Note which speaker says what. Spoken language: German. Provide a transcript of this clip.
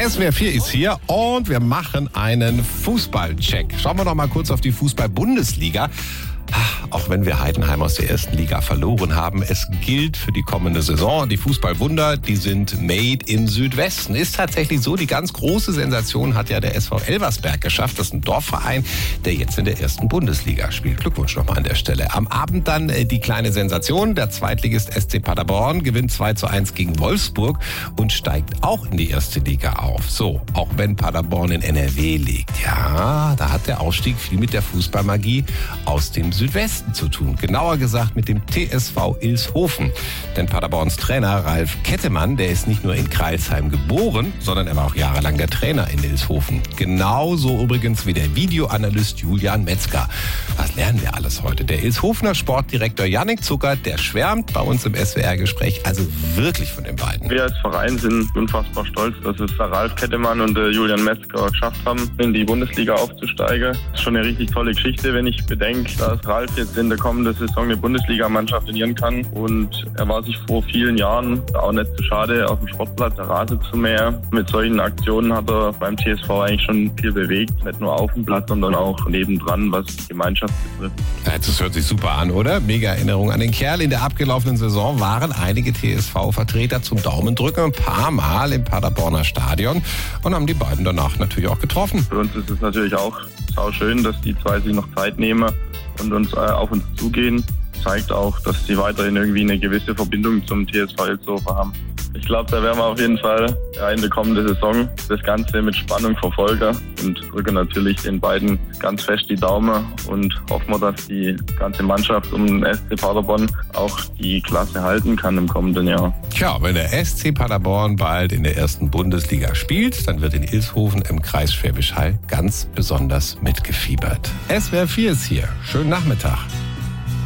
Speaker 1: SWR 4 ist hier und wir machen einen Fußballcheck. Schauen wir noch mal kurz auf die Fußball-Bundesliga. Auch wenn wir Heidenheim aus der ersten Liga verloren haben, es gilt für die kommende Saison. Die Fußballwunder, die sind made im Südwesten. Ist tatsächlich so, die ganz große Sensation hat ja der SV Elversberg geschafft. Das ist ein Dorfverein, der jetzt in der ersten Bundesliga spielt. Glückwunsch nochmal an der Stelle. Am Abend dann die kleine Sensation. Der Zweitligist SC Paderborn gewinnt 2:1 gegen Wolfsburg und steigt auch in die erste Liga auf. So, auch wenn Paderborn in NRW liegt. Ja, da hat der Aufstieg viel mit der Fußballmagie aus dem Südwesten zu tun. Genauer gesagt mit dem TSV Ilshofen. Denn Paderborns Trainer Ralf Kettemann, der ist nicht nur in Crailsheim geboren, sondern er war auch jahrelang der Trainer in Ilshofen. Genauso übrigens wie der Videoanalyst Julian Metzger. Was lernen wir alles heute? Der Ilshofener Sportdirektor Yannick Zucker, der schwärmt bei uns im SWR-Gespräch also wirklich von den beiden.
Speaker 2: Wir als Verein sind unfassbar stolz, dass es der Ralf Kettemann und der Julian Metzger geschafft haben, in die Bundesliga aufzusteigen. Das ist schon eine richtig tolle Geschichte, wenn ich bedenke, dass Ralf jetzt in der kommenden Saison eine Bundesligamannschaft trainieren kann. Und er war sich vor vielen Jahren auch nicht zu schade, auf dem Sportplatz der Rasen zu mähen. Mit solchen Aktionen hat er beim TSV eigentlich schon viel bewegt. Nicht nur auf dem Platz, sondern auch nebendran, was die Gemeinschaft betrifft.
Speaker 1: Das hört sich super an, oder? Mega Erinnerung an den Kerl. In der abgelaufenen Saison waren einige TSV-Vertreter zum Daumendrücken ein paar Mal im Paderborner Stadion und haben die beiden danach natürlich auch getroffen.
Speaker 2: Für uns ist es natürlich auch sauschön, dass die zwei sich noch Zeit nehmen und uns auf uns zugehen. Zeigt auch, dass sie weiterhin irgendwie eine gewisse Verbindung zum TSV Ilshofen haben. Ich glaube, da werden wir auf jeden Fall in der kommenden Saison das Ganze mit Spannung verfolgen und drücken natürlich den beiden ganz fest die Daumen und hoffen, dass die ganze Mannschaft um den SC Paderborn auch die Klasse halten kann im kommenden Jahr.
Speaker 1: Tja, wenn der SC Paderborn bald in der ersten Bundesliga spielt, dann wird in Ilshofen im Kreis Schwäbisch Hall ganz besonders mitgefiebert. SWR 4 ist hier. Schönen Nachmittag.